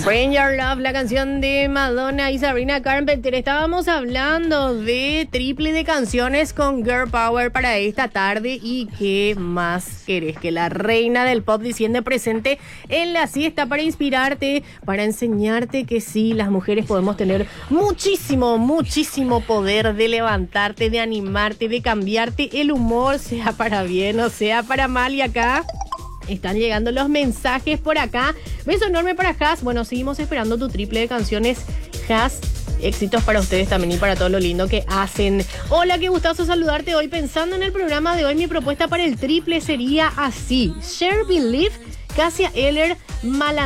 Bring Your Love, la canción de Madonna y Sabrina Carpenter. Estábamos hablando de triple de canciones con Girl Power para esta tarde. ¿Y qué más querés? Que la reina del pop diciendo presente en la siesta para inspirarte, para enseñarte que sí, las mujeres podemos tener muchísimo poder de levantarte, de animarte, de cambiarte el humor, sea para bien o sea para mal. Y acá están llegando los mensajes por acá. Beso enorme para Has. Bueno, seguimos esperando tu triple de canciones, Has. Éxitos para ustedes también y para todo lo lindo que hacen. Hola, qué gustazo saludarte hoy. Pensando en el programa de hoy, mi propuesta para el triple sería así: Share Believe, Cassia Eller, Mala